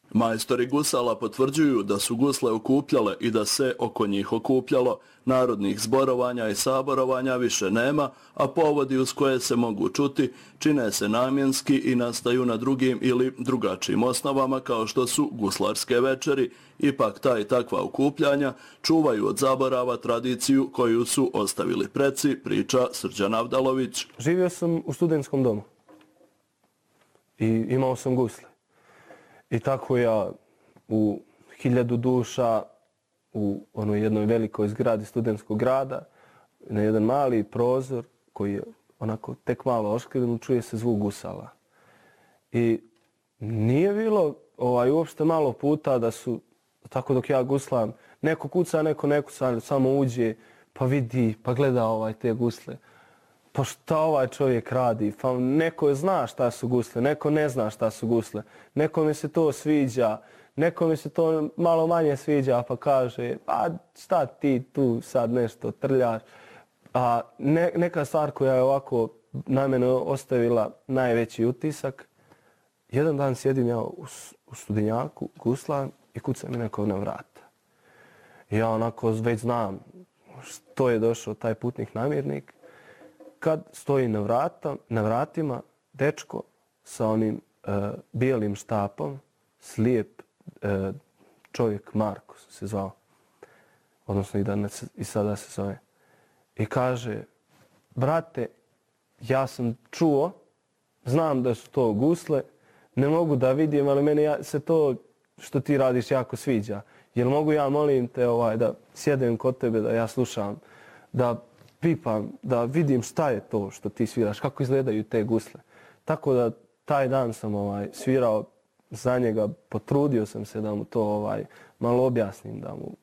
Majstori gusala potvrđuju da su gusle okupljale i da se oko njih okupljalo. Narodnih zborovanja i saborovanja više nema, a povodi uz koje se mogu čuti čine se namjenski i nastaju na drugim ili drugačijim osnovama kao što su guslarske večeri. Ipak ta i takva okupljanja čuvaju od zaborava tradiciju koju su ostavili preci, priča Srđan Avdalović. Živio sam u studentskom domu i imao sam gusle. I tako ja u 1000 duša u onoj jednoj velikoj zgradi studentskog grada na jedan mali prozor koji je onako tek malo oškriven, čuje se zvuk gusala. I nije bilo uopšte malo puta da su, tako dok ja guslam, neko kuca, neko ne kuca, samo uđe pa vidi, pa gleda te gusle. Pa šta ovaj čovjek radi? Pa neko zna šta su gusle, neko ne zna šta su gusle. Nekome se to sviđa, nekome se to malo manje sviđa pa kaže pa šta ti tu sad nešto trljaš. A neka stvar koja je ovako na mene ostavila najveći utisak, jedan dan sjedim ja u studenjaku, guslam i kuca mi neko na vrata. I ja onako već znam što je došao taj putnik namirnik. Kad stoji na vratima dečko sa onim bijelim štapom, slijep čovjek, Marko se zvao, odnosno i sada se zove. I kaže, brate, ja sam čuo, znam da su to gusle, ne mogu da vidim, ali meni se to što ti radiš jako sviđa. Jel mogu ja, molim te, da sjedem kod tebe, da ja slušam, da pipam, da vidim šta je to što ti sviraš, kako izgledaju te gusle. Tako da taj dan sam svirao za njega, potrudio sam se da mu to malo objasnim, da mu